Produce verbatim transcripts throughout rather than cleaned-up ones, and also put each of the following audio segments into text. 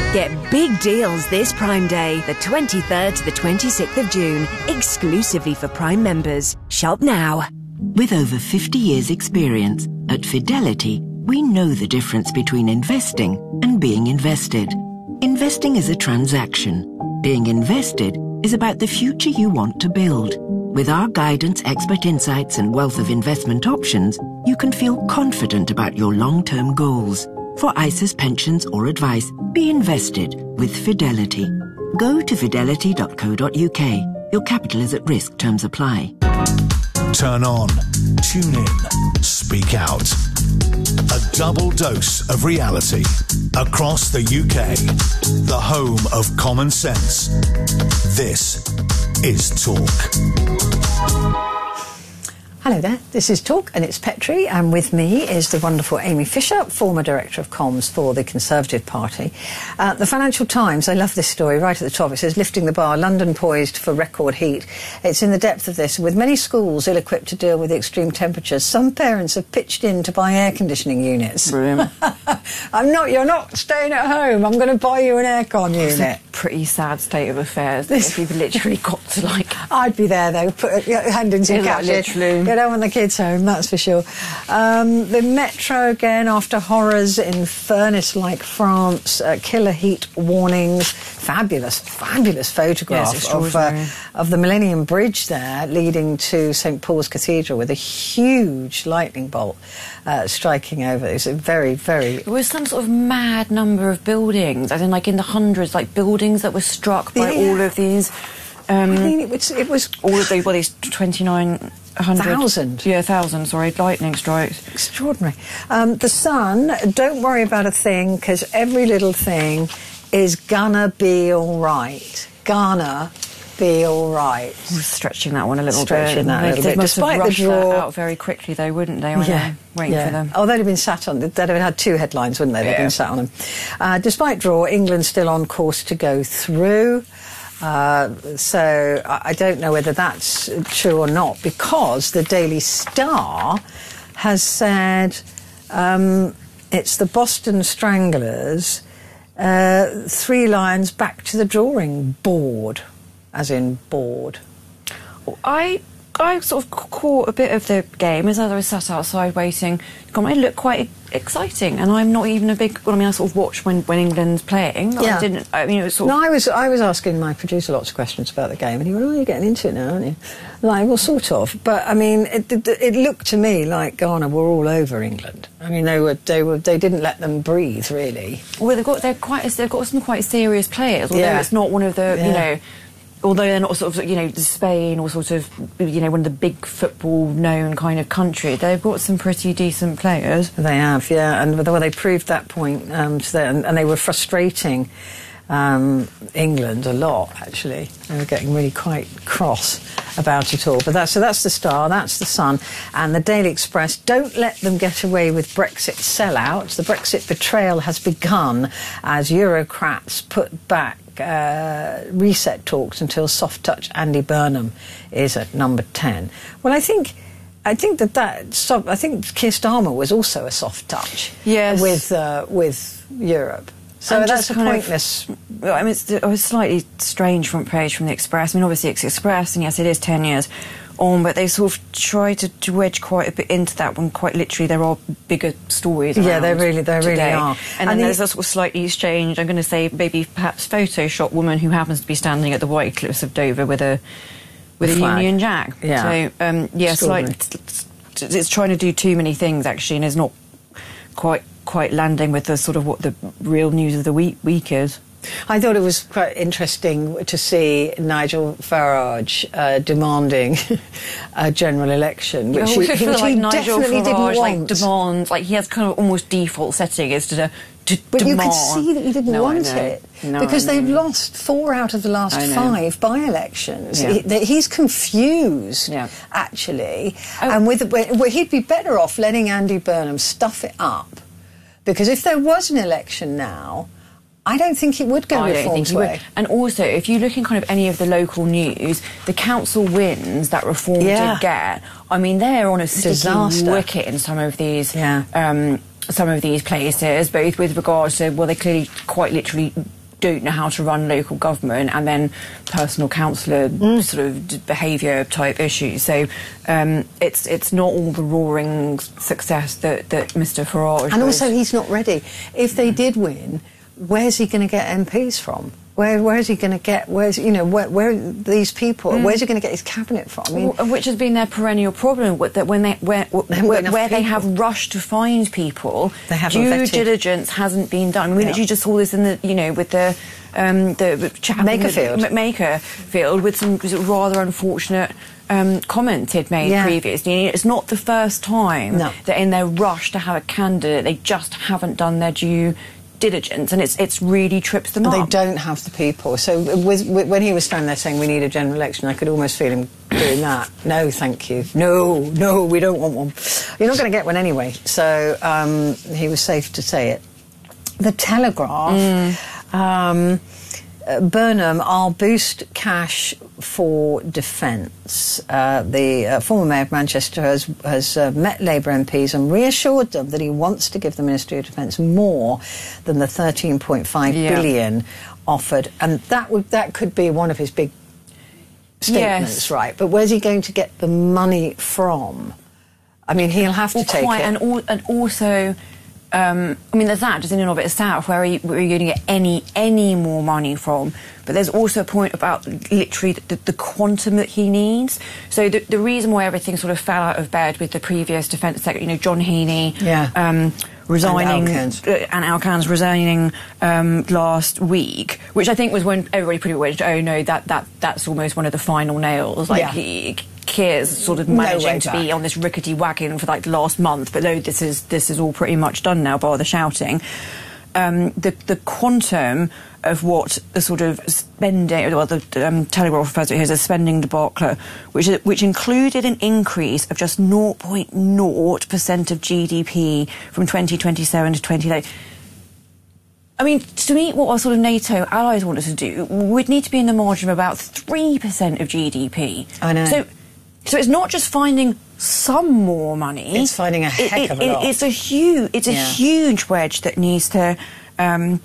Get big deals this Prime Day, the twenty-third to the twenty-sixth of June, exclusively for Prime members. Shop now. With over fifty years' experience, at Fidelity, we know the difference between investing and being invested. Investing is a transaction. Being invested is about the future you want to build. With our guidance, expert insights, and wealth of investment options, you can feel confident about your long-term goals. For I S As, pensions, or advice, be invested with Fidelity. Go to fidelity dot co dot U K. Your capital is at risk. Terms apply. Turn on, tune in, speak out. A double dose of reality across the U K. The home of common sense. This is Talk. Hello there, this is Talk and it's Petrie, and with me is the wonderful Amy Fisher, former Director of Comms for the Conservative Party. Uh, the Financial Times, I love this story, right at the top, it says, lifting the bar, London poised for record heat. It's in the depth of this. With many schools ill-equipped to deal with the extreme temperatures, some parents have pitched in to buy air conditioning units. Brilliant. I'm not, you're not staying at home, I'm going to buy you an aircon unit. It's a pretty sad state of affairs. This... If you've literally got to, like... I'd be there, though, put a hand into your couch. Literally. You don't want the kids home, that's for sure. Um, the Metro again, after horrors in furnace-like France, uh, killer heat warnings, fabulous, fabulous photograph yes, of, uh, of the Millennium Bridge there leading to Saint Paul's Cathedral with a huge lightning bolt uh, striking over. It was a very, very... There was some sort of mad number of buildings, as in like in the hundreds, like buildings that were struck by yeah. all of these... Um, I mean, it was... It was all of these, well, these twenty-nine... Thousand. Yeah, thousand, sorry, lightning strikes. Extraordinary. Um, the Sun, don't worry about a thing, because every little thing is gonna be all right. Gonna be all right. We're stretching that one a little stretching bit. That a little they bit. must Despite have rushed the draw, that out very quickly, though, wouldn't they? When yeah, they waiting yeah. for them. Oh, they'd have been sat on. They'd have had two headlines, wouldn't they? They'd yeah. been sat on them. Uh, despite draw, England's still on course to go through. Uh, so I, I don't know whether that's true or not, because the Daily Star has said um, it's the Boston Stranglers, uh, Three Lions back to the drawing board, as in board. I I sort of caught a bit of the game as I was sat outside waiting. It looked quite exciting, and I'm not even a big... Well, I mean, I sort of watch when, when England's playing. Yeah. I didn't... I mean, it was sort no, of... I was, I was asking my producer lots of questions about the game, and he went, oh, you're getting into it now, aren't you? Like, well, sort of. But, I mean, it, it, it looked to me like Ghana were all over England. I mean, they were, they were, they didn't let them breathe, really. Well, they've got, they're quite, they've got some quite serious players, although yeah. it's not one of the, yeah. you know... Although they're not sort of, you know, Spain or sort of, you know, one of the big football-known kind of country, they've got some pretty decent players. They have, yeah, and well, they proved that point, um, to them, and, and they were frustrating um, England a lot, actually. They were getting really quite cross about it all. But that's, so that's the Star, that's the Sun, and the Daily Express. Don't let them get away with Brexit sellouts. The Brexit betrayal has begun as Eurocrats put back Uh, reset talks until soft touch Andy Burnham is at number ten. Well, I think I think that that so, I think Keir Starmer was also a soft touch. Yes. with uh, with Europe. So and that's a pointless. Of, I mean, it's a slightly strange front page from the Express. I mean, obviously it's Express, and yes, it is ten years on, but they sort of try to, to wedge quite a bit into that when quite literally there are bigger stories around. Yeah, they really, they today. really are. And, and then the, there's a sort of slightly strange, I'm going to say, maybe perhaps Photoshop woman who happens to be standing at the White Cliffs of Dover with a with a flag. Union Jack. Yeah. So um, yeah, it's like it's, it's trying to do too many things actually, and is not quite quite landing with the sort of what the real news of the week week is. I thought it was quite interesting to see Nigel Farage uh, demanding a general election, which yeah, he, feel which like he Nigel definitely Farage, didn't like, want. demands, like he has kind of almost default setting is to, to but demand. you could see that he didn't no, want it no, because they've lost four out of the last five by-elections. Yeah. He, he's confused, yeah. actually, oh. and with well, he'd be better off letting Andy Burnham stuff it up, because if there was an election now, I don't think it would go I don't think Reform's it way. would. And also, if you look in kind of any of the local news, the council wins that Reform yeah. did get, I mean, they're on a sticky Disaster. wicket in some of these, yeah. um, some of these places, both with regards to, well, they clearly quite literally don't know how to run local government, and then personal counsellor mm. sort of behaviour type issues. So um, it's it's not all the roaring success that, that Mister Farage and was. Also, he's not ready. If they did win, where's he going to get M Ps from? Where, where is he going to get? Where's you know where, where are these people? Mm. Where's he going to get his cabinet from? I mean, which has been their perennial problem, that when they where, they where, where they have rushed to find people, due diligence hasn't been done. I mean, yeah. you just saw this in the you know with the um, the chap Makerfield, the, Makerfield, with some rather unfortunate. Um, comments he'd made yeah. previously. It's not the first time no. that in their rush to have a candidate, they just haven't done their due diligence, and it's it's really trips them up. They up. don't have the people. So with, with, when he was standing there saying we need a general election, I could almost feel him doing that. No, thank you. No, no, we don't want one. You're not going to get one anyway. So um, he was safe to say it. The Telegraph. Mm. Um, Uh, Burnham, I'll boost cash for defence. Uh, the uh, former Mayor of Manchester has, has uh, met Labour M Ps and reassured them that he wants to give the Ministry of Defence more than the thirteen point five yeah. billion offered. And that would that could be one of his big statements, yes. right? But where's he going to get the money from? I mean, he'll have to well, take quite, it. And, al and also... Um, I mean, there's that just in and of itself. Where are you, where are you going to get any any more money from? But there's also a point about literally the, the quantum that he needs. So the, the reason why everything sort of fell out of bed with the previous Defence Secretary, you know, John Heaney, yeah. um, resigning, and uh, and Al-Kans resigning um, last week, which I think was when everybody pretty much went, oh no, that that that's almost one of the final nails. Like. Yeah. He, Keir's sort of managing no to be on this rickety wagon for like the last month, but no, this is this is all pretty much done now, bar the shouting. Um, the the quantum of what the sort of spending, well, the um, Telegraph refers to it as a spending debacle, which which included an increase of just zero point zero percent of G D P from twenty twenty-seven to twenty thirty. I mean, to meet what our sort of NATO allies want us to do, we'd need to be in the margin of about three percent of G D P. I know. So, so it's not just finding some more money. It's finding a heck it, it, of a lot. It, it's a huge, it's a yeah. huge wedge that needs to um,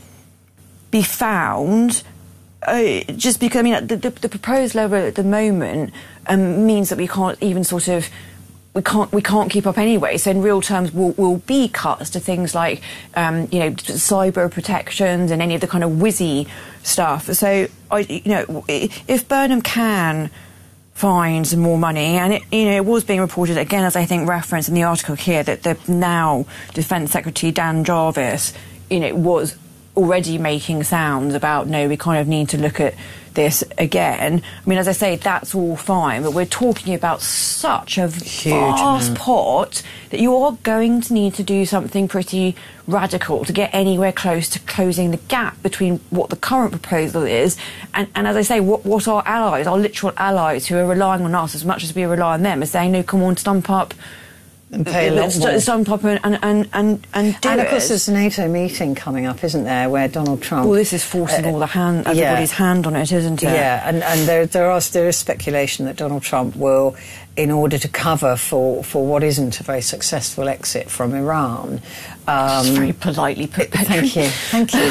be found. Uh, just because, I mean, the, the, the proposed level at the moment um, means that we can't even sort of. We can't we can't keep up anyway. So in real terms, will will be cuts to things like um, you know cyber protections and any of the kind of whizzy stuff. So I you know if Burnham can find some more money, and it you know it was being reported again, as I think referenced in the article here, that the now Defence Secretary Dan Jarvis you know was already making sounds about no, we kind of need to look at this again. I mean, as I say, that's all fine, but we're talking about such a huge vast amount. pot that you are going to need to do something pretty radical to get anywhere close to closing the gap between what the current proposal is and, and as I say, what, what our allies, our literal allies who are relying on us as much as we rely on them, are saying, no, come on, stump up, and pay a lot more. Stump up and, and, and, and, and do And it. of course there's a NATO meeting coming up, isn't there, where Donald Trump... Well, this is forcing uh, all the hand, everybody's yeah. hand on it, isn't it? Yeah, and, and there, there, are, there is speculation that Donald Trump will, in order to cover for, for what isn't a very successful exit from Iran... Um, very politely put. Thank you, thank you.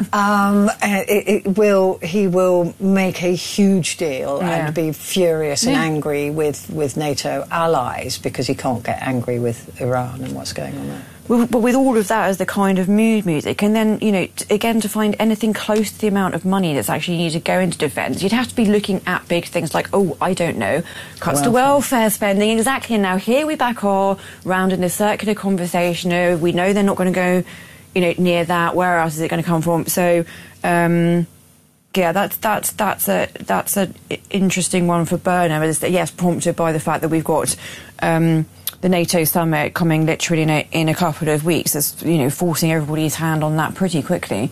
um, it, it will, he will make a huge deal yeah. and be furious and yeah. angry with, with NATO allies because he can't get angry with Iran and what's going on there. Well, but with all of that as the kind of mood music, and then, you know, t again, to find anything close to the amount of money that's actually needed to go into defence, you'd have to be looking at big things like, oh, I don't know, cuts welfare. to welfare spending, exactly. And now here we back are round in this circular conversation of, we know they're not going to go, you know, near that, where else is it going to come from? So, um... yeah, that's that's that's a that's an interesting one for Burnham. Is that, yes, prompted by the fact that we've got um, the NATO summit coming literally in a, in a couple of weeks. That's, you know, forcing everybody's hand on that pretty quickly.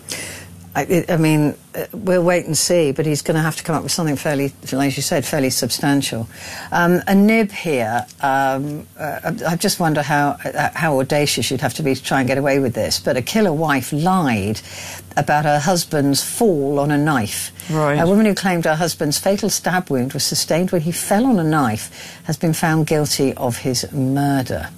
I, I mean, uh, we'll wait and see, but he's going to have to come up with something fairly, like you said, fairly substantial. Um, a nib here, um, uh, I just wonder how, uh, how audacious you'd have to be to try and get away with this, but a killer wife lied about her husband's fall on a knife. Right. A woman who claimed her husband's fatal stab wound was sustained when he fell on a knife has been found guilty of his murder.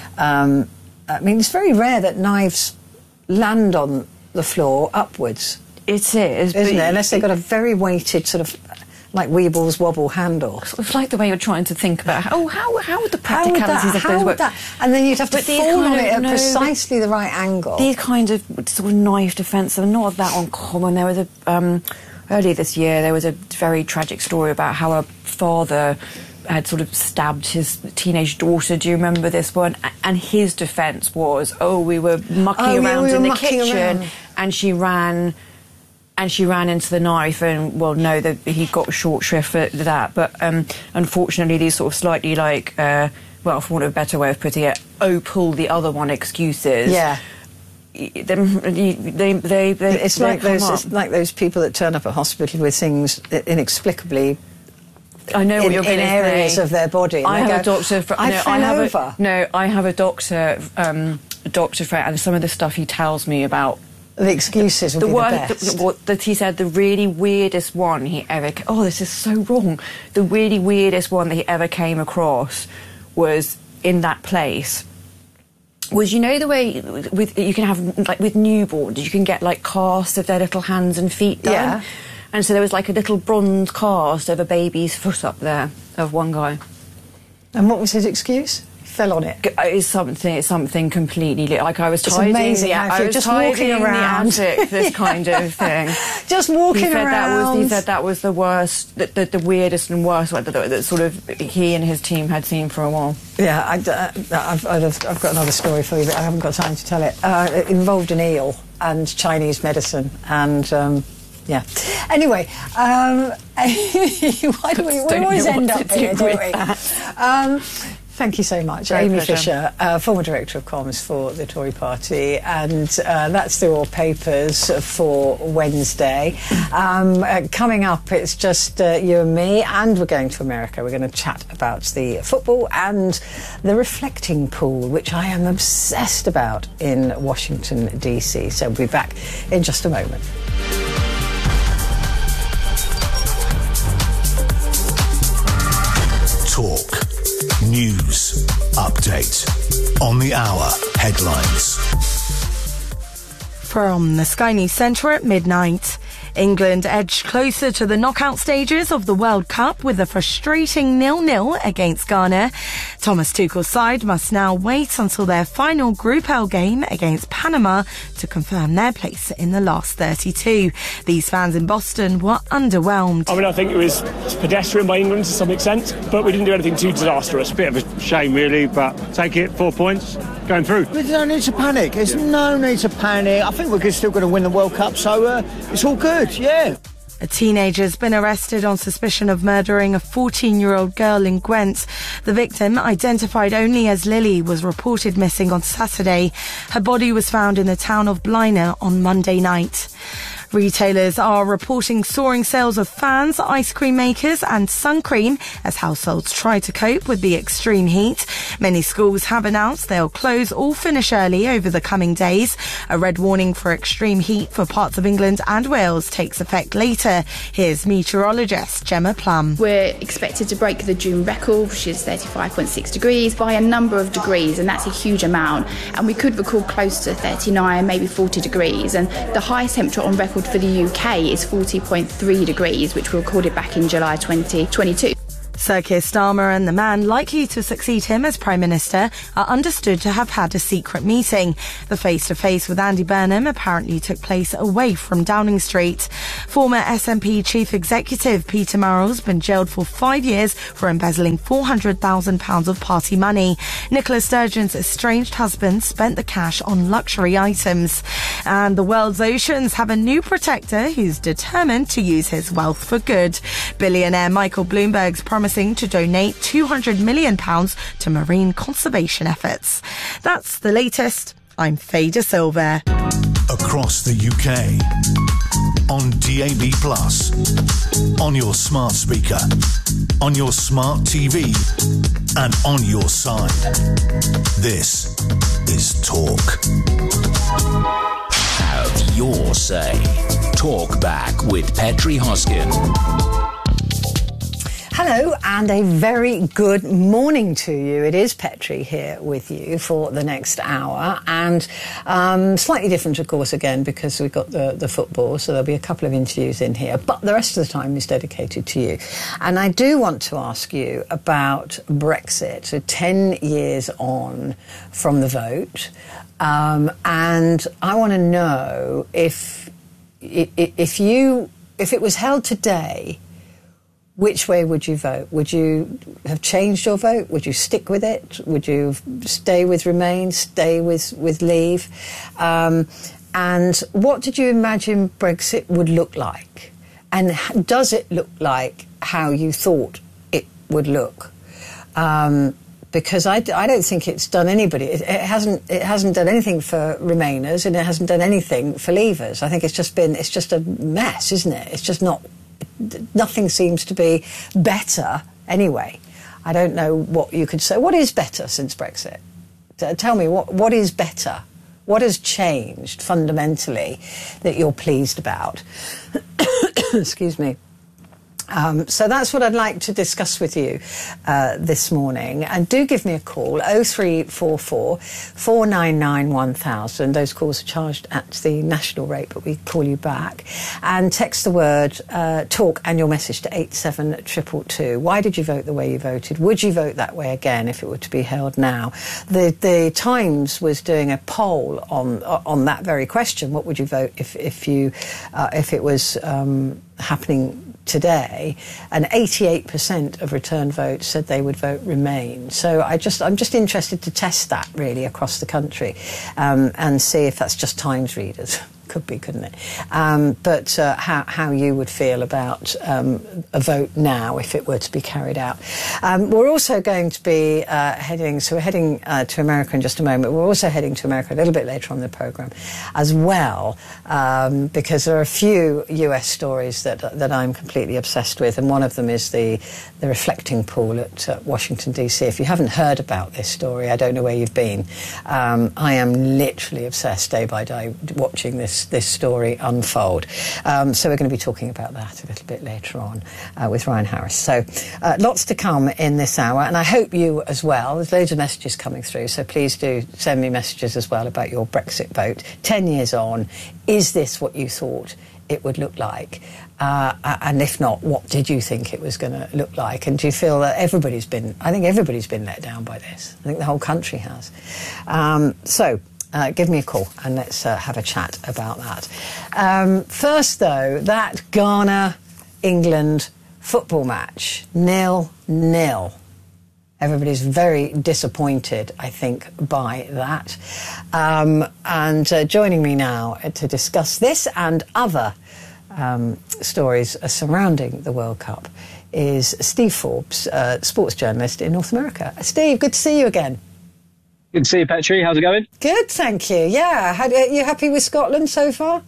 Um, I mean, it's very rare that knives land on the floor upwards. It is, isn't it? Unless they've got a very weighted sort of like Weebles wobble handle. It's like the way you're trying to think about how oh, how how would the practicalities that, of those work? That, and then you'd have to but fall on of, it at no, precisely the right angle. These kind of sort of knife defence are not that uncommon. There was a um, earlier this year there was a very tragic story about how a father had sort of stabbed his teenage daughter. Do you remember this one? And his defence was, oh, we were mucking oh, around we were in the mucking kitchen, around. and she ran. And she ran into the knife, and, well, no, the, he got short shrift for that. But um, unfortunately, these sort of slightly like, uh, well, for want of a better way of putting it, oh, pull the other one excuses. Yeah. They, they, they, they, it's, they like those, up. it's like those people that turn up at hospital with things inexplicably I know what in, you're in going to areas say. of their body. I have have go, a doctor. Fr- I no, fell I have over. A, no, I have a doctor. Um, a doctor friend, and some of the stuff he tells me about. The excuses would the be one the best. The, what, that he said the really weirdest one he ever. Oh, this is so wrong. The really weirdest one that he ever came across was in that place. Was, you know, the way with you can have like with newborns, you can get like casts of their little hands and feet done. Yeah. And so there was like a little bronze cast of a baby's foot up there of one guy. And what was his excuse? Fell on it. It's something. It's something completely li- like I was It's tidying amazing the. how I you're was just walking tidying around. the attic. This kind of thing. Just walking he said around. That was, he said that was the worst, the, the, the weirdest and worst one that, that sort of he and his team had seen for a while. Yeah, I, I've, I've, I've got another story for you, but I haven't got time to tell it. Uh, it involved an eel and Chinese medicine, and um, yeah. Anyway, um, why do we, we always end up here, don't we? Um, Thank you so much. Great Amy pleasure. Fisher, uh, former Director of Comms for the Tory Party, and uh, that's the All Papers for Wednesday. Um, uh, coming up, it's just uh, you and me, and we're going to America. We're going to chat about the football and the reflecting pool, which I am obsessed about in Washington, D C. So we'll be back in just a moment. Talk. News. Update. On the hour. Headlines. From the Sky News Centre at midnight. England edged closer to the knockout stages of the World Cup with a frustrating nil-nil against Ghana. Thomas Tuchel's side must now wait until their final Group L game against Panama to confirm their place in the last thirty-two. These fans in Boston were underwhelmed. I mean, I think it was pedestrian by England to some extent, but we didn't do anything too disastrous. Bit of a shame, really, but take it, four points, going through. There's no need to panic. There's no need to panic. I think we're still going to win the World Cup, so uh, it's all good. Yeah. A teenager's been arrested on suspicion of murdering a fourteen-year-old girl in Gwent. The victim, identified only as Lily, was reported missing on Saturday. Her body was found in the town of Blaina on Monday night. Retailers are reporting soaring sales of fans, ice cream makers and sun cream as households try to cope with the extreme heat. Many schools have announced they'll close or finish early over the coming days. A red warning for extreme heat for parts of England and Wales takes effect later. Here's meteorologist Gemma Plum. We're expected to break the June record, which is thirty-five point six degrees, by a number of degrees, and that's a huge amount. And we could record close to thirty-nine, maybe forty degrees. And the highest temperature on record for the U K is forty point three degrees, which we recorded back in July twenty twenty-two. Sir Keir Starmer and the man likely to succeed him as Prime Minister are understood to have had a secret meeting. The face-to-face with Andy Burnham apparently took place away from Downing Street. Former S N P Chief Executive Peter Murrell's been jailed for five years for embezzling four hundred thousand pounds of party money. Nicola Sturgeon's estranged husband spent the cash on luxury items. And the world's oceans have a new protector who's determined to use his wealth for good. Billionaire Michael Bloomberg's promising to donate two hundred million pounds to marine conservation efforts. That's the latest. I'm Faye De Silva. Across the U K. On D A B plus. On your smart speaker. On your smart T V. And on your side. This is Talk. Have your say. Talk back with Petri Hoskin. Hello and a very good morning to you. It is Petri here with you for the next hour, and um, slightly different, of course, again, because we've got the, the football, so there'll be a couple of interviews in here, but the rest of the time is dedicated to you. And I do want to ask you about Brexit, so ten years on from the vote, um, and I want to know if, if you, if it was held today, which way would you vote? Would you have changed your vote? Would you stick with it? Would you stay with Remain, stay with, with Leave? Um, and what did you imagine Brexit would look like? And does it look like how you thought it would look? Um, because I, I don't think it's done anybody. It, it hasn't. It hasn't done anything for Remainers, and it hasn't done anything for Leavers. I think it's just been. It's just a mess, isn't it? It's just not. Nothing seems to be better anyway. I don't know what you could say. What is better since Brexit? Tell me, what what is better? What has changed fundamentally that you're pleased about? Excuse me. Um, so that's what I'd like to discuss with you uh, this morning. And do give me a call, oh three four four, four nine nine, one thousand. Those calls are charged at the national rate, but we call you back. And text the word uh, talk and your message to eight seven two two two. Why did you vote the way you voted? Would you vote that way again if it were to be held now? The the Times was doing a poll on on that very question. What would you vote if, if, you, uh, if it was um, happening today, and eighty-eight percent of return votes said they would vote Remain. So I just, I'm just interested to test that really across the country um, and see if that's just Times readers. Could be, couldn't it? Um, but uh, how, how you would feel about um, a vote now if it were to be carried out. Um, we're also going to be uh, heading, so we're heading uh, to America in just a moment. We're also heading to America a little bit later on in the programme as well, um, because there are a few U S stories that that I'm completely obsessed with, and one of them is the, the reflecting pool at uh, Washington, D C. If you haven't heard about this story, I don't know where you've been. Um, I am literally obsessed day by day watching this this story unfold. Um, so we're going to be talking about that a little bit later on uh, with Ryan Harris. So uh, lots to come in this hour, and I hope you as well. There's loads of messages coming through, so please do send me messages as well about your Brexit vote. Ten years on, is this what you thought it would look like? Uh, and if not, what did you think it was going to look like? And do you feel that everybody's been, I think everybody's been let down by this. I think the whole country has. Um, so, Uh, give me a call and let's uh, have a chat about that. Um, first, though, that Ghana-England football match, nil nil. Everybody's very disappointed, I think, by that. Um, and uh, joining me now to discuss this and other um, stories uh, surrounding the World Cup is Steve Forbes, uh, sports journalist in North America. Steve, good to see you again. Good to see you, Petri. How's it going? Good, thank you. Yeah, How, are you happy with Scotland so far?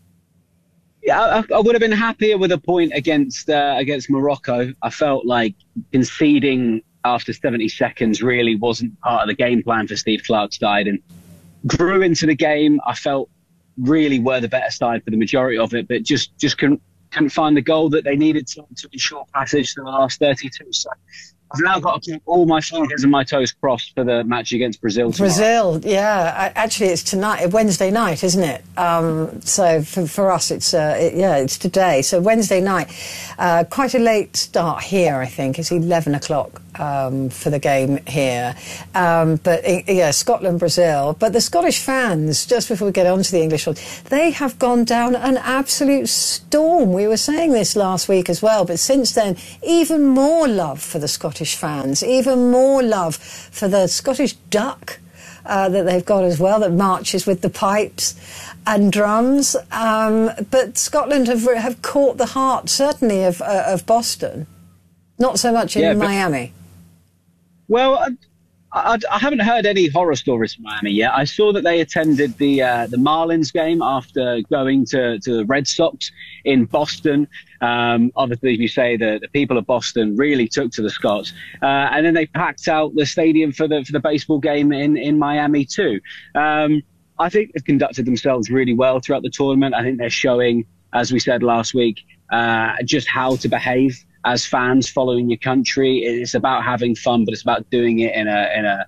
Yeah, I, I would have been happier with a point against uh, against Morocco. I felt like conceding after seventy seconds really wasn't part of the game plan for Steve Clarke's side, and grew into the game. I felt really were the better side for the majority of it, but just just couldn't couldn't find the goal that they needed to, to ensure passage to the last thirty-two. So I've now got to keep all my fingers and my toes crossed for the match against Brazil tomorrow. Brazil, yeah. Actually, it's tonight, Wednesday night, isn't it? Um, so for, for us, it's uh, it, yeah, it's today. So Wednesday night, uh, quite a late start here. I think it's eleven o'clock um, for the game here. Um, but yeah, Scotland, Brazil. But the Scottish fans, just before we get on to the English one, they have gone down an absolute storm. We were saying this last week as well, but since then, even more love for the Scottish fans, even more love for the Scottish duck uh, that they've got as well, that marches with the pipes and drums. Um, but Scotland have have caught the heart, certainly, of, uh, of Boston. Not so much in yeah, Miami. Well, I, I, I haven't heard any horror stories from Miami yet. I saw that they attended the uh, the Marlins game after going to, to the Red Sox in Boston. Um, obviously, as you say, the, the people of Boston really took to the Scots. Uh, and then they packed out the stadium for the for the baseball game in, in Miami too. Um, I think they've conducted themselves really well throughout the tournament. I think they're showing, as we said last week, uh, just how to behave as fans following your country. It's about having fun, but it's about doing it in a in a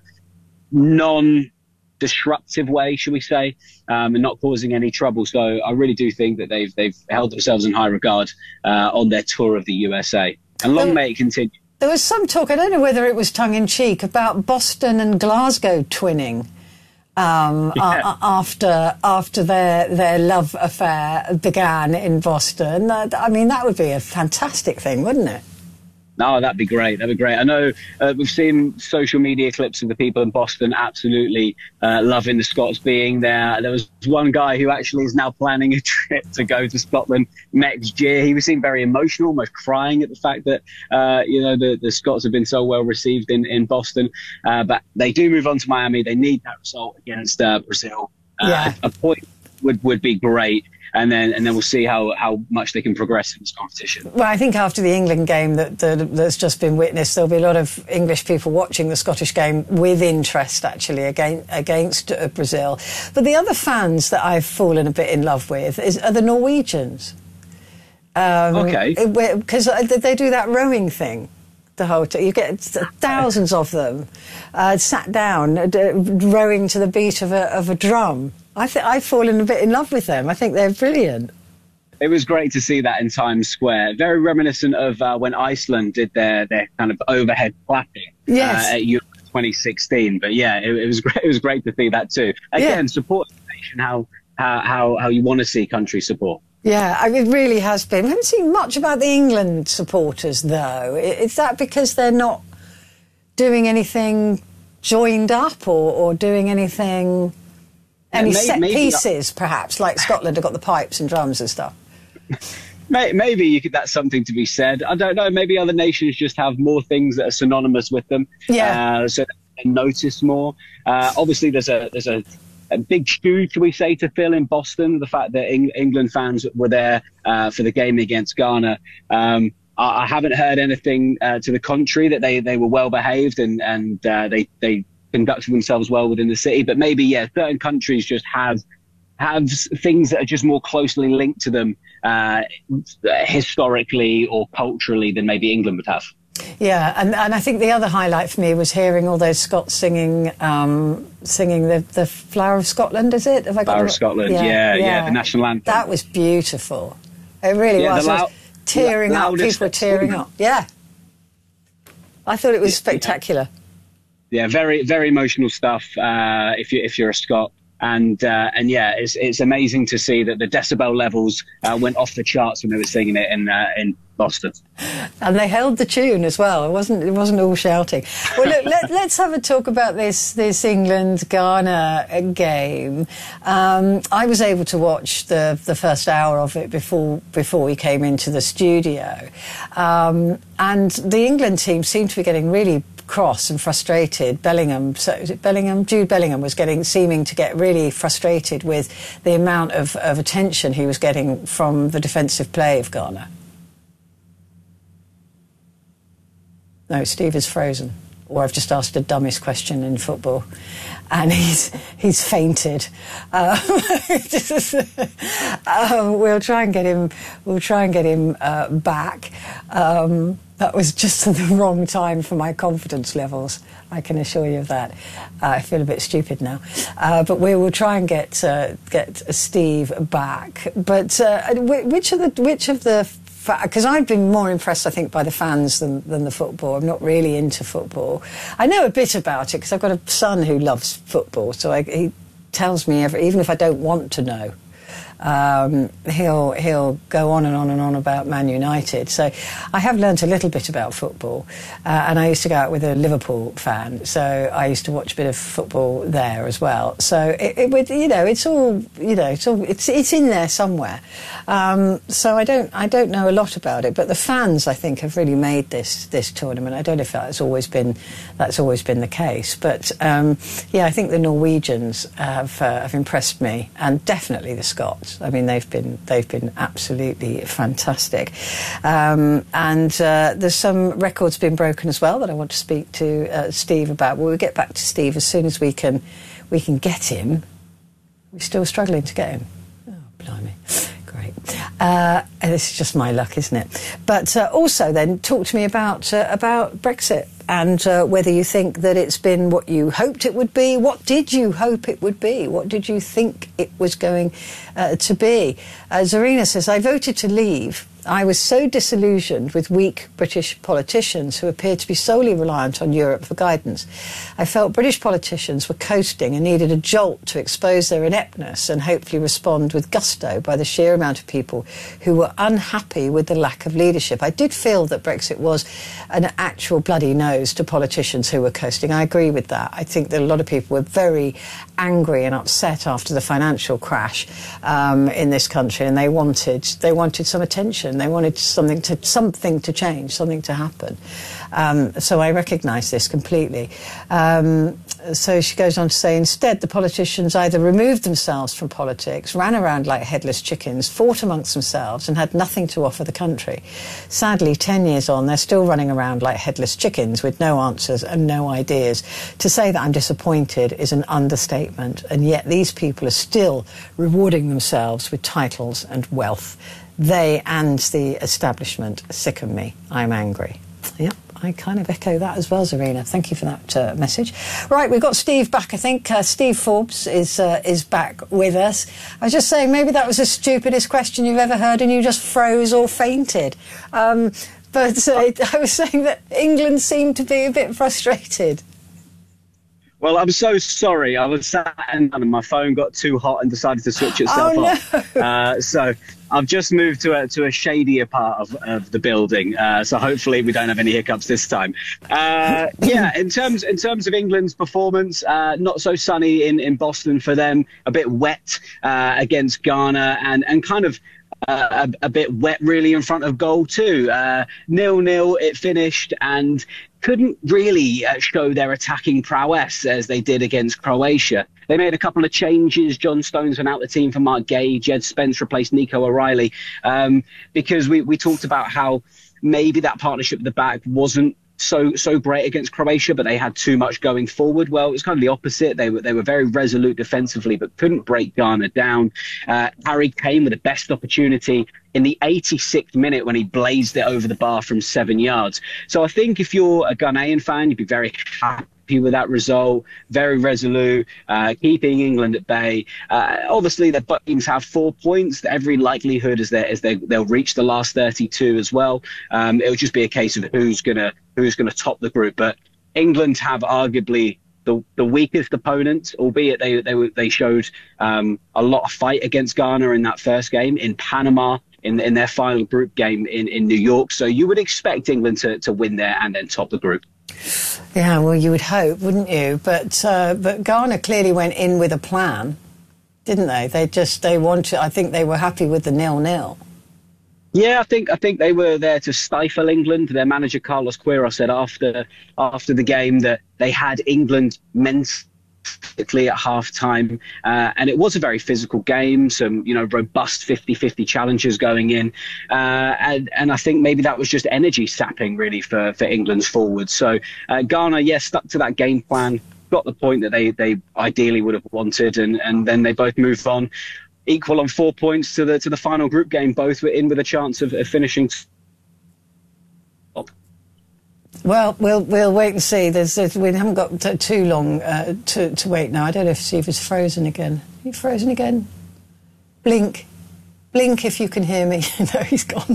non-disruptive way, should we say, um, and not causing any trouble. So I really do think that they've they've held themselves in high regard uh, on their tour of the U S A. And long may it continue. There was some talk, I don't know whether it was tongue-in-cheek, about Boston and Glasgow twinning um, Yeah. a- after after their their love affair began in Boston. Uh, I mean, that would be a fantastic thing, wouldn't it? No, that'd be great. That'd be great. I know uh, we've seen social media clips of the people in Boston absolutely uh, loving the Scots being there. There was one guy who actually is now planning a trip to go to Scotland next year. He seemed very emotional, almost crying at the fact that, uh, you know, the, the Scots have been so well received in, in Boston. Uh, but they do move on to Miami. They need that result against uh, Brazil. Uh, Yeah. A point would, would be great. And then, and then we'll see how, how much they can progress in this competition. Well, I think after the England game that, that that's just been witnessed, there'll be a lot of English people watching the Scottish game with interest, actually, against, against uh, Brazil. But the other fans that I've fallen a bit in love with is, are the Norwegians. Um, Okay. Because they do that rowing thing. The whole t- you get thousands of them uh, sat down uh, d- rowing to the beat of a, of a drum. I think I've fallen a bit in love with them. I think they're brilliant. It was great to see that in Times Square. Very reminiscent of uh, when Iceland did their, their kind of overhead clapping Yes. uh, at Euro twenty sixteen. But yeah, it, it was great. It was great to see that too. Again, Yeah. support the nation how how how, how you want to see country support. Yeah, I mean, it really has been. We haven't seen much about the England supporters, though. I- Is that because they're not doing anything joined up or, or doing anything, any may- set maybe that- pieces, perhaps, like Scotland have got the pipes and drums and stuff? May- Maybe you could, that's something to be said. I don't know. Maybe other nations just have more things that are synonymous with them, Yeah. uh, so they notice more. Uh, obviously, there's a there's a, a big shoe, shall we say, to fill in Boston. The fact that Eng- England fans were there uh, for the game against Ghana. Um, I, I haven't heard anything uh, to the contrary, that they, they were well behaved and and uh, they they conducted themselves well within the city. But maybe yeah, certain countries just have. have s- things that are just more closely linked to them uh, historically or culturally than maybe England would have. Yeah, and, and I think the other highlight for me was hearing all those Scots singing um, singing the, the Flower of Scotland, is it? Have I got Flower the- of Scotland, yeah, yeah, the national anthem. That was beautiful. It really Yeah, was. the I was lou- tearing up. loudest People were tearing song. up. Yeah. I thought it was spectacular. Yeah, very very emotional stuff. Uh, if you if you're a Scot. And uh, and yeah, it's it's amazing to see that the decibel levels uh, went off the charts when they were singing it in uh, in Boston. And they held the tune as well. It wasn't it wasn't all shouting. Well, look, let, let's have a talk about this this England Ghana game. Um, I was able to watch the the first hour of it before before we came into the studio, um, and the England team seemed to be getting really cross and frustrated. Bellingham, so is it Bellingham? Jude Bellingham was getting, seeming to get really frustrated with the amount of, of attention he was getting from the defensive play of Ghana. No, Steve is frozen. Or I've just asked the dumbest question in football, and he's he's fainted. Um, um, we'll try and get him. We'll try and get him uh, back. Um, that was just the wrong time for my confidence levels. I can assure you of that. Uh, I feel a bit stupid now, uh, but we will try and get uh, get Steve back. But uh, which of the which of the because I've been more impressed, I think, by the fans than, than the football. I'm not really into football. I know a bit about it because I've got a son who loves football, so I, he tells me, every, even if I don't want to know, um, he'll he'll go on and on and on about Man United. So I have learnt a little bit about football, uh, and I used to go out with a Liverpool fan, so I used to watch a bit of football there as well. So it, it would, you know, it's all, you know, it's all, it's it's in there somewhere. Um, so I don't I don't know a lot about it, but the fans, I think, have really made this this tournament. I don't know if that's always been that's always been the case, but um, yeah, I think the Norwegians have uh, have impressed me, and definitely the Scots. I mean, they've been they've been absolutely fantastic, um, and uh, there's some records being broken as well that I want to speak to uh, Steve about. We'll get back to Steve as soon as we can we can get him. We're still struggling to get him. Oh, blimey. Great. Uh, and this is just my luck, isn't it? But uh, also then talk to me about uh, about Brexit and uh, whether you think that it's been what you hoped it would be. What did you hope it would be? What did you think it was going uh, to be? Uh, Zarina says, I voted to leave. I was so disillusioned with weak British politicians who appeared to be solely reliant on Europe for guidance. I felt British politicians were coasting and needed a jolt to expose their ineptness and hopefully respond with gusto by the sheer amount of people who were unhappy with the lack of leadership. I did feel that Brexit was an actual bloody nose to politicians who were coasting. I agree with that. I think that a lot of people were very angry and upset after the financial crash um, in this country, and they wanted they wanted some attention. They wanted something to something to change, something to happen. Um, so I recognise this completely. Um, so she goes on to say, instead, the politicians either removed themselves from politics, ran around like headless chickens, fought amongst themselves, and had nothing to offer the country. Sadly, ten years on, they're still running around like headless chickens with no answers and no ideas. To say that I'm disappointed is an understatement, and yet these people are still rewarding themselves with titles and wealth. They and the establishment sicken me. I'm angry. Yep, I kind of echo that as well, Zarina. Thank you for that uh, message. Right, we've got Steve back, I think. Uh, Steve Forbes is uh, is back with us. I was just saying, maybe that was the stupidest question you've ever heard and you just froze or fainted. Um, but uh, I was saying that England seemed to be a bit frustrated. Well, I'm so sorry. I was sat and my phone got too hot and decided to switch itself oh, off. No. Uh, so I've just moved to a to a shadier part of, of the building. Uh, so hopefully we don't have any hiccups this time. Uh, yeah, in terms in terms of England's performance, uh, not so sunny in, in Boston for them. A bit wet uh, against Ghana and and kind of. Uh, a, a bit wet really in front of goal too. Uh, nil-nil it finished and couldn't really uh, show their attacking prowess as they did against Croatia. They made a couple of changes. John Stones went out the team for Mark Gay. Jed Spence replaced Nico O'Reilly um, because we, we talked about how maybe that partnership at the back wasn't so so great against Croatia, but they had too much going forward. Well, it was kind of the opposite. They were they were very resolute defensively, but couldn't break Ghana down. Uh, Harry Kane with the best opportunity in the eighty-sixth minute when he blazed it over the bar from seven yards. So I think if you're a Ghanaian fan, you'd be very happy with that result, very resolute, uh, keeping England at bay. Uh, obviously, the teams have four points. Every likelihood is that is they, they'll reach the last thirty-two as well. Um, it'll just be a case of who's gonna who's gonna top the group. But England have arguably the the weakest opponent, albeit they they they showed um, a lot of fight against Ghana in that first game in Panama. In, in their final group game in, in New York. So you would expect England to, to win there and then top the group. Yeah, well, you would hope, wouldn't you? But uh, but Ghana clearly went in with a plan, didn't they? They just, they wanted, I think they were happy with the nil-nil. Yeah, I think I think they were there to stifle England. Their manager, Carlos Queiroz, said after after the game that they had England mentally at half time, uh, and it was a very physical game, some you know robust fifty fifty challenges going in, uh, and, and I think maybe that was just energy sapping really for, for England's forwards. So uh, Ghana, yes, stuck to that game plan, got the point that they, they ideally would have wanted, and, and then they both moved on, equal on four points to the to the final group game. Both were in with a chance of, of finishing top. Well, we'll we'll wait and see. There's, there's we haven't got t- too long uh, to to wait now. I don't know if Steve is frozen again. Are you frozen again? Blink, blink if you can hear me. No, he's gone.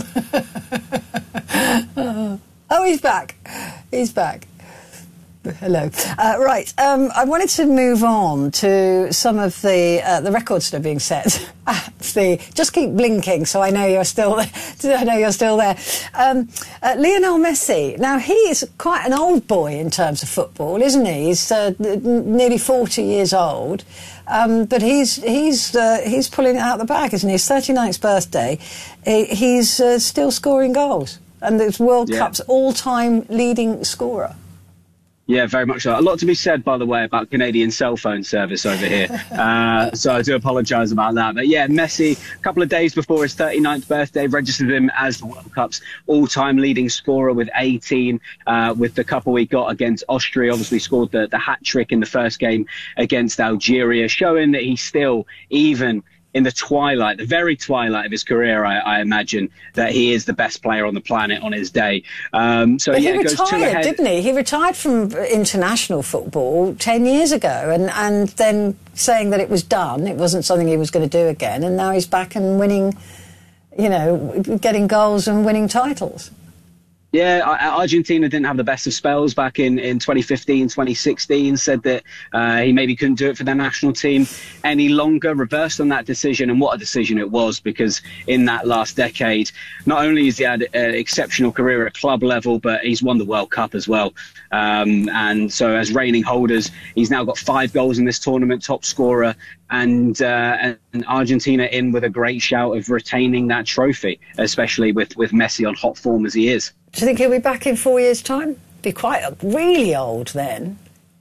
Oh, he's back. He's back. Hello. Uh, right. Um, I wanted to move on to some of the uh, the records that are being set. the just keep blinking, so I know you're still there. I know you're still there. Um, uh, Lionel Messi. Now he is quite an old boy in terms of football, isn't he? He's uh, n- nearly forty years old, um, but he's he's uh, he's pulling it out the bag, isn't he? His thirty-ninth birthday. He's uh, still scoring goals, and it's World yeah. Cup's all-time leading scorer. Yeah, very much so. A lot to be said, by the way, about Canadian cell phone service over here. Uh, so I do apologise about that. But yeah, Messi, a couple of days before his thirty-ninth birthday, registered him as the World Cup's all-time leading scorer with eighteen, uh, with the couple he got against Austria. Obviously scored the, the hat-trick in the first game against Algeria, showing that he's still, even in the twilight, the very twilight of his career, I, I imagine that he is the best player on the planet on his day. Um, so but yeah, he it goes two retired, ahead. didn't he? He retired from international football ten years ago, and, and then saying that it was done, it wasn't something he was going to do again, and now he's back and winning, you know, getting goals and winning titles. Yeah, Argentina didn't have the best of spells back in, in twenty fifteen, twenty sixteen, said that uh, he maybe couldn't do it for their national team any longer, reversed on that decision, and what a decision it was, because in that last decade, not only has he had an exceptional career at club level, but he's won the World Cup as well. Um, and so as reigning holders, he's now got five goals in this tournament, top scorer, and, uh, and Argentina in with a great shout of retaining that trophy, especially with, with Messi on hot form as he is. Do you think he'll be back in four years' time? Be quite really old then.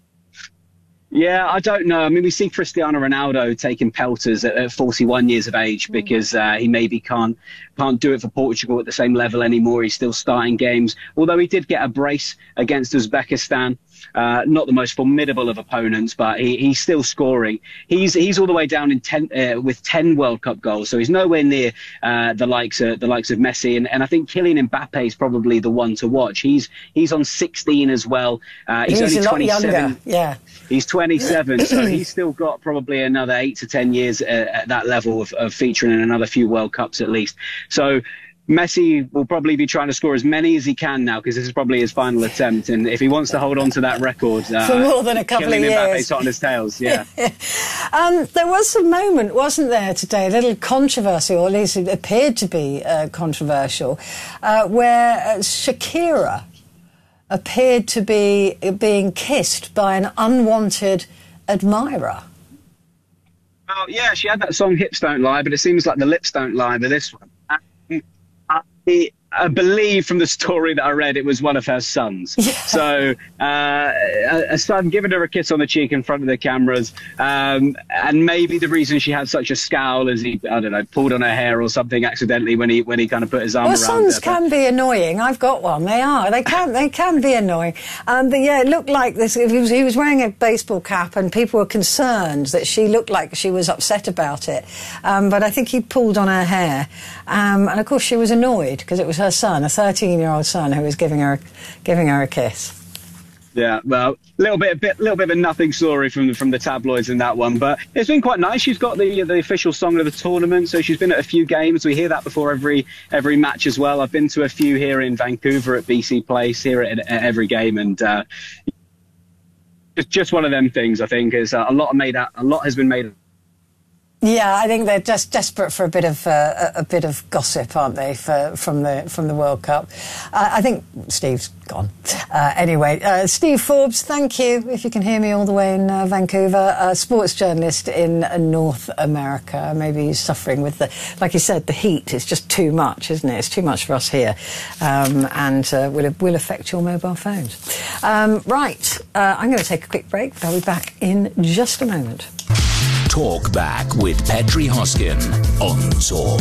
Yeah, I don't know. I mean, we see Cristiano Ronaldo taking pelters at, at forty-one years of age because uh, he maybe can't can't do it for Portugal at the same level anymore. He's still starting games, although he did get a brace against Uzbekistan. Uh, not the most formidable of opponents, but he, he's still scoring. He's he's all the way down in ten uh, with ten World Cup goals, so he's nowhere near uh, the likes of the likes of Messi. And, and I think Kylian Mbappe is probably the one to watch. He's he's on sixteen as well. Uh, he's, he's only a lot twenty-seven. Younger. Yeah, he's twenty-seven, so he's still got probably another eight to ten years uh, at that level of, of featuring in another few World Cups at least. So Messi will probably be trying to score as many as he can now, because this is probably his final attempt, and if he wants to hold on to that record uh, for more than a couple of years, Mbappe's hot on his tails. Yeah. um, there was a moment, wasn't there, today, a little controversy, or at least it appeared to be uh, controversial, uh, where uh, Shakira appeared to be being kissed by an unwanted admirer. Oh yeah, she had that song "Hips Don't Lie," but it seems like the lips don't lie with this one. I, I believe from the story that I read, it was one of her sons. Yeah. So uh, a, a son giving her a kiss on the cheek in front of the cameras, um, and maybe the reason she had such a scowl is he, I don't know, pulled on her hair or something accidentally when he when he kind of put his arm well, around sons her. Can be annoying. I've got one. They are. They can. They can be annoying. Um, but yeah, it looked like this. He was, he was wearing a baseball cap, and people were concerned that she looked like she was upset about it. Um, but I think he pulled on her hair, um, and of course she was annoyed because it was her son, a thirteen-year-old son, who was giving her giving her a kiss. Yeah, well, a little bit, a bit, little bit of a nothing story from the, from the tabloids in that one, but it's been quite nice. She's got the the official song of the tournament, so she's been at a few games. We hear that before every every match as well. I've been to a few here in Vancouver at B C Place, here at, at every game, and uh, it's just one of them things. I think is uh, a lot made out, a lot has been made. Yeah, I think they're just desperate for a bit of uh, a, a bit of gossip, aren't they, for, from the from the World Cup? Uh, I think Steve's gone. Uh, anyway, uh, Steve Forbes, thank you. If you can hear me all the way in uh, Vancouver, uh, sports journalist in uh, North America. Maybe he's suffering with the, like you said, the heat. It's just too much, isn't it? It's too much for us here, um, and uh, will will affect your mobile phones. Um, right, uh, I'm going to take a quick break, but I'll be back in just a moment. Talk Back with Petri Hoskin on Talk.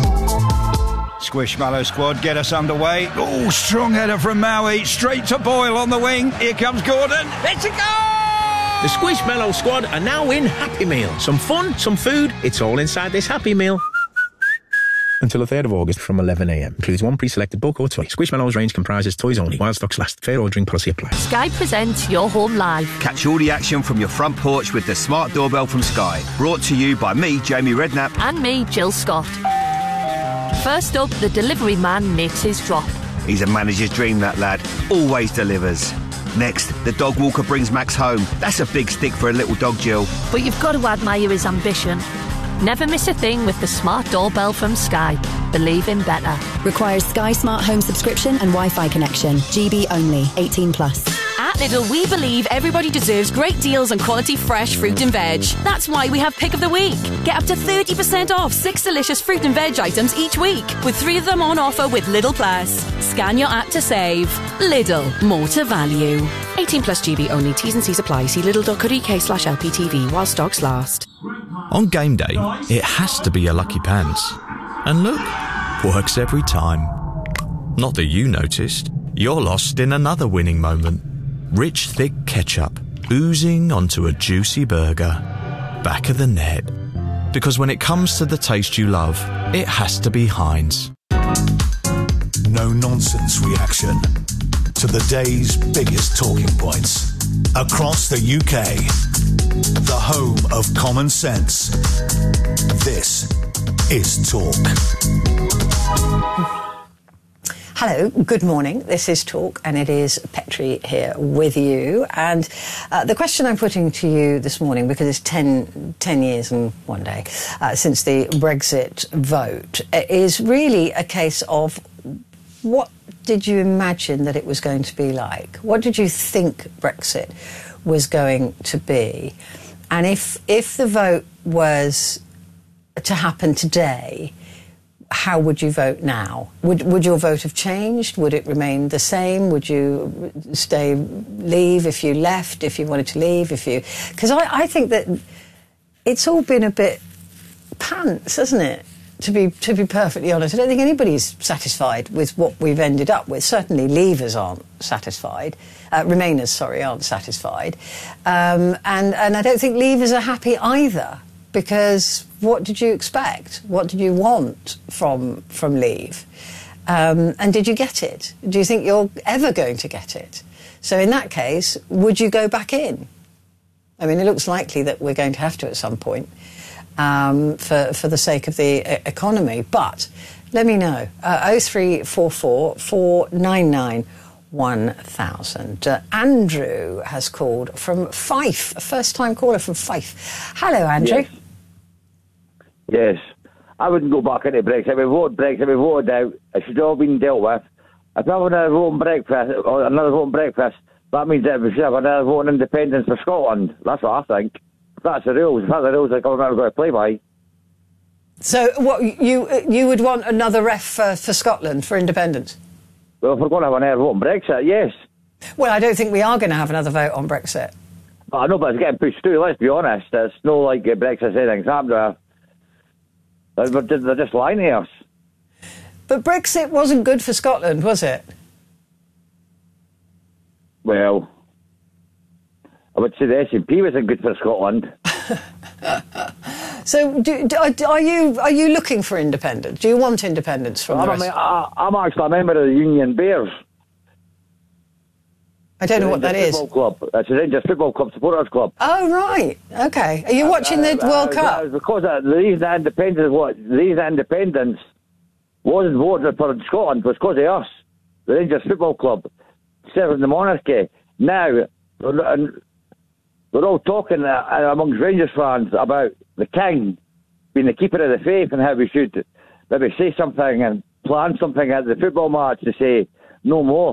Squishmallow squad get us underway. Oh, strong header from Maui, straight to Boyle on the wing. Here comes Gordon. It's a goal! The Squishmallow squad are now in Happy Meal. Some fun, some food, it's all inside this Happy Meal. Until the third of August from eleven a m. Includes one pre-selected book or toy. Squishmallows range comprises toys only. While stocks last. Fair ordering policy applies. Sky presents Your Home Live. Catch all the action from your front porch with the smart doorbell from Sky. Brought to you by me, Jamie Redknapp. And me, Jill Scott. First up, the delivery man knits his drop. He's a manager's dream, that lad. Always delivers. Next, the dog walker brings Max home. That's a big stick for a little dog, Jill. But you've got to admire his ambition. Never miss a thing with the smart doorbell from Sky. Believe in better. Requires Sky Smart Home subscription and Wi-Fi connection. G B only. eighteen plus. At Lidl, we believe everybody deserves great deals on quality fresh fruit and veg. That's why we have Pick of the Week. Get up to thirty percent off six delicious fruit and veg items each week, with three of them on offer with Lidl Plus. Scan your app to save. Lidl, more to value. eighteen plus G B only. T's and C's apply. See lidl.co.uk slash LPTV while stocks last. On game day, it has to be your lucky pants. And look, works every time. Not that you noticed. You're lost in another winning moment. Rich, thick ketchup oozing onto a juicy burger. Back of the net. Because when it comes to the taste you love, it has to be Heinz. No-nonsense reaction to the day's biggest talking points. Across the U K, the home of common sense. This is Talk. Hello, good morning. This is Talk, and it is Petrie here with you. And uh, the question I'm putting to you this morning, because it's ten, ten years and one day uh, since the Brexit vote, is really a case of what did you imagine that it was going to be like? What did you think Brexit was going to be? And if if the vote was to happen today, how would you vote now? Would would your vote have changed? Would it remain the same? Would you stay, leave if you left, if you wanted to leave, if you... Because I, I think that it's all been a bit pants, hasn't it? To be to be perfectly honest, I don't think anybody's satisfied with what we've ended up with. Certainly leavers aren't satisfied. Uh, Remainers, sorry, aren't satisfied. Um, and, and I don't think leavers are happy either. Because what did you expect? What did you want from from Leave? Um, and did you get it? Do you think you're ever going to get it? So in that case, would you go back in? I mean, it looks likely that we're going to have to at some point um, for, for the sake of the uh, economy. But let me know. Uh, oh three four four, four nine nine one thousand. Uh, Andrew has called from Fife, a first-time caller from Fife. Hello, Andrew. Yes. Yes, I wouldn't go back into Brexit. We voted Brexit, we voted out. It should have all been dealt with. If I have another vote on breakfast, or another vote on breakfast, that means that we should have another vote on independence for Scotland. That's what I think. If that's the rules, if that's the rules the government are going to play by. So, what you you would want another ref for, for Scotland for independence? Well, if we're going to have another vote on Brexit, yes. Well, I don't think we are going to have another vote on Brexit. I know, but it's getting pushed through. Let's be honest. It's no like uh, Brexit anything's happened to her. They're, they're just lying to us. But Brexit wasn't good for Scotland, was it? Well, I would say the S N P wasn't good for Scotland. So, do, do, are you are you looking for independence? Do you want independence from well, the I'm, rest? a, I, I'm actually a member of the Union Bears. I don't the know what that is. Football Club. It's a Rangers Football Club supporters club. Oh right, okay. Are you watching the uh, World uh, Cup? Uh, because uh, the reason that independence, what the reason that independence wasn't voted for in Scotland was because of us, the Rangers Football Club, serving the monarchy. Now we're, we're all talking uh, amongst Rangers fans about the King being the keeper of the faith and how we should maybe say something and plan something at the football match to say no more.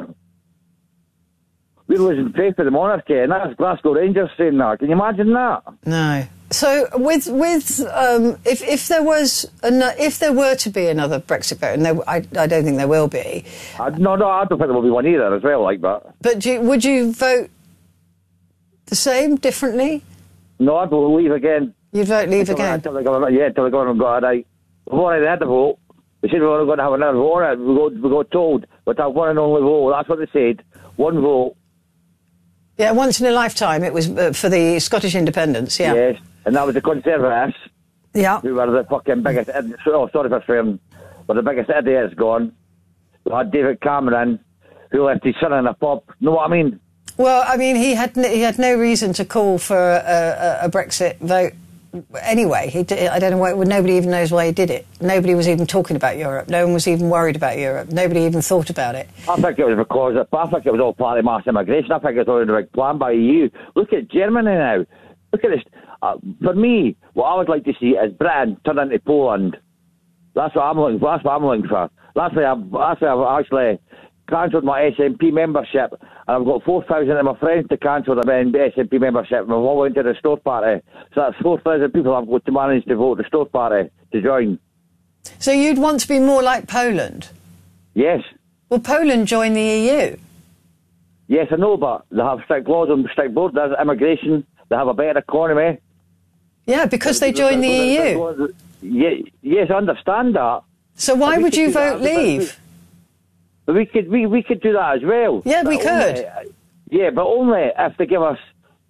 We're losing faith in the monarchy, and that's Glasgow Rangers saying that. Can you imagine that? No. So, with with um, if if there was an, if there were to be another Brexit vote, and there, I I don't think there will be. I, no, no, I don't think there will be one either as well. Like that. But do you, would you vote the same, differently? No, I'd vote leave again. You'd vote leave until, again? Until the government, yeah, until the government got it right. We've already had the vote. They said we were going to have another vote on it. We got we got told, but have one and only vote. That's what they said. One vote. Yeah, once in a lifetime it was uh, for the Scottish independence, yeah. Yes, and that was the Conservatives. Yeah. Who were the fucking biggest, oh, sorry for swearing, but the biggest idiots gone. We had David Cameron, who left his son in a pub. Know what I mean? Well, I mean, he had n- he had no reason to call for a, a, a Brexit vote anyway. He did, I don't know why, nobody even knows why he did it. Nobody was even talking about Europe. No one was even worried about Europe. Nobody even thought about it. I think it was because, of, I think it was all part of mass immigration. I think it was all a big plan by the E U. Look at Germany now. Look at this. Uh, for me, what I would like to see is Britain turn into Poland. That's what I'm looking for. That's what I'm looking for. That's why I've, that's why I've actually cancelled my S N P membership, and I've got four thousand of my friends to cancel their S N P membership, and we've all went to the Storth Party. So that's four thousand people I've got to manage to vote the Storth Party to join. So you'd want to be more like Poland? Yes. Well, Poland joined the E U. Yes, I know, but they have strict laws on strict borders, immigration, they have a better economy. Yeah, because they joined the E U. Yeah, yes, I understand that. So why would you vote leave? But we could we, we could do that as well. Yeah, we but could. Only, yeah, but only if they give us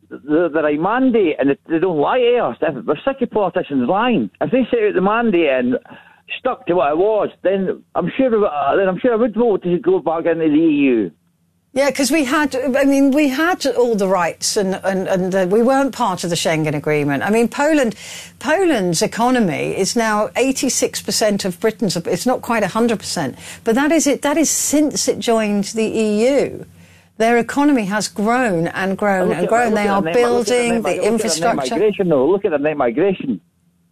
the, the right mandate and they, they don't lie to us. If, we're sick of politicians lying. If they set out the mandate and stuck to what it was, then I'm sure then I'm sure I would vote to go back into the E U. Yeah, because we had, I mean, we had all the rights and, and, and uh, we weren't part of the Schengen Agreement. I mean, Poland, Poland's economy is now eighty-six percent of Britain's, it's not quite one hundred percent, but that is it, that is since it joined the E U. Their economy has grown and grown and grown. They are building the infrastructure. Migration, though. Look at the net migration.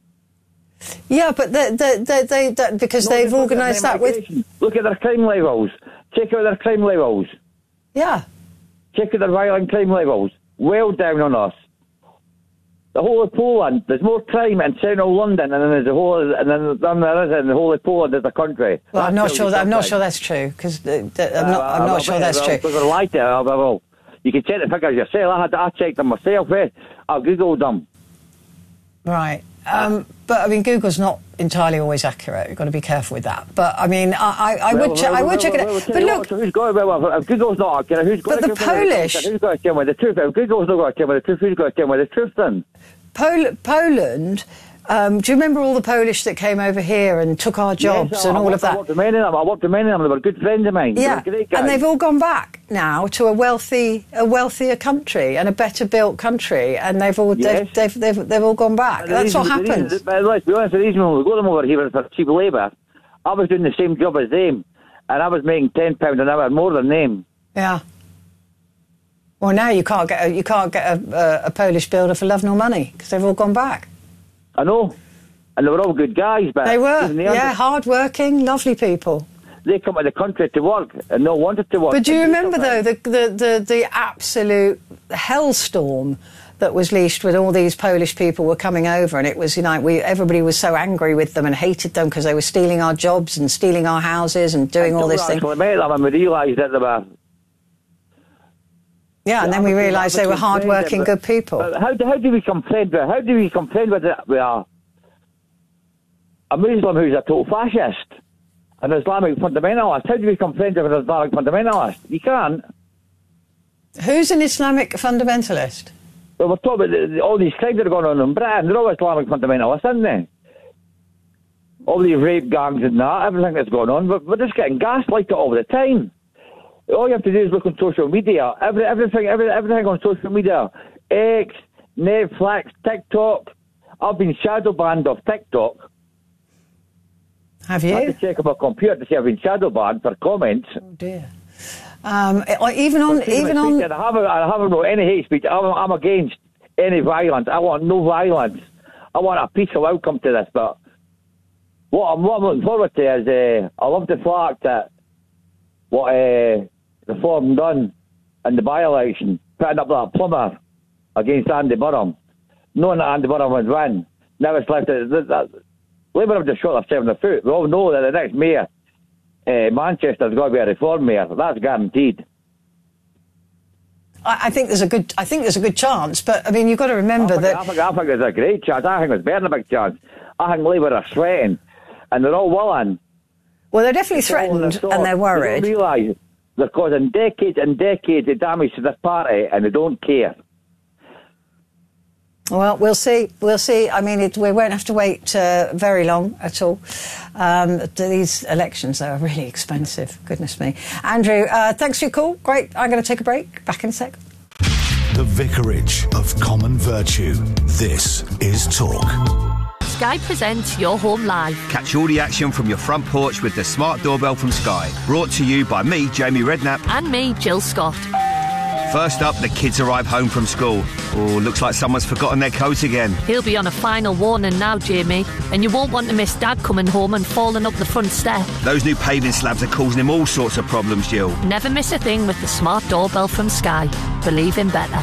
Yeah, but they, they, they, they, that, because no, they've organised that with... Look at their crime levels. Check out their crime levels. Yeah. Check out their violent crime levels. Well down on us. The whole of Poland, there's more crime in central London and then there's the whole, and then than there is in the whole of Poland as a country. Well, I'm not sure. That, I'm not sure that's true because I'm not. I'm not sure that's true. Because they're lied to. Well, you can check the figures yourself. I had to, I checked them myself. Eh? I googled them. Right. Um, but I mean, Google's not entirely always accurate. You've got to be careful with that. But I mean, I, I, I well, would, well, I would well, check well, it out. well, But look, what, who's got, well, well, if Google's not accurate, who's got but to the Polish, who's got to tell me the truth? If Google's not got to tell me the truth, who's got to tell me the truth then? Pol- Poland. Um, do you remember all the Polish that came over here and took our jobs yes, and I, all I, of that? I worked with many of them. I worked with many of them. They were good friends of mine. Yeah, they were great guys. And they've all gone back now to a wealthy, a wealthier country and a better built country, and they've all yes. they've, they've they've they've all gone back. The That's reason, what happens. Reason, but let's be honest, the reason we got them over here for cheap labour, I was doing the same job as them, and I was making ten pounds an hour more than them. Yeah. Well, now you can't get a, you can't get a, a, a Polish builder for love nor money because they've all gone back. I know, and they were all good guys, but they were, they yeah, hard-working, lovely people. They come to the country to work and no wanted to work. But do you remember though the the the, the absolute hellstorm that was leashed when all these Polish people were coming over, and it was, you know, we everybody was so angry with them and hated them because they were stealing our jobs and stealing our houses and doing all this thing. We met them and we realised that they were. Yeah, and then we realised they were hard-working, good people. How do, how do we come friend with? How do we come friend with, it, with a, a Muslim who's a total fascist, an Islamic fundamentalist? How do we become friends with an Islamic fundamentalist? You can't. Who's an Islamic fundamentalist? Well, we're talking about the, the, all these crimes that are going on in Britain. They're all Islamic fundamentalists, aren't they? All these rape gangs and that, everything that's going on. We're, we're just getting gaslighted all the time. All you have to do is look on social media. Every, everything, every, everything on social media. X, Netflix, TikTok. I've been shadow banned off TikTok. Have you? I had to check on my computer to see I've been shadow banned for comments. Oh dear. Um, even on, even on. I haven't, I haven't wrote any hate speech. I'm, I'm against any violence. I want no violence. I want a peaceful outcome to this. But what I'm, what I'm looking forward to is, uh, I love the fact that what uh, the Reform done in the by-election, putting up that plumber against Andy Burnham, knowing that Andy Burnham would win. Now it's left that, that, that Labour have just shot themselves in the foot. We all know that the next mayor, uh, Manchester's got to be a Reform mayor. That's guaranteed. I, I think there's a good. I think there's a good chance, but I mean, you've got to remember I think, that. I think, I think there's a great chance. I think there's better than a big chance. I think Labour are sweating, and they're all willing. Well, they're definitely threatened, and they're worried. They don't realise they're causing decades and decades of damage to this party, and they don't care. Well, we'll see. We'll see. I mean, it, we won't have to wait uh, very long at all. Um, these elections, though, are really expensive. Goodness me. Andrew, uh, thanks for your call. Great. I'm going to take a break. Back in a sec. The Vicarage of Common Virtue. This is Talk. Sky presents Your Home Live. Catch all the action from your front porch with the smart doorbell from Sky. Brought to you by me, Jamie Redknapp. And me, Jill Scott. First up, the kids arrive home from school. Oh, looks like someone's forgotten their coat again. He'll be on a final warning now, Jamie, and you won't want to miss Dad coming home and falling up the front step. Those new paving slabs are causing him all sorts of problems, Jill. Never miss a thing with the smart doorbell from Sky. Believe in better.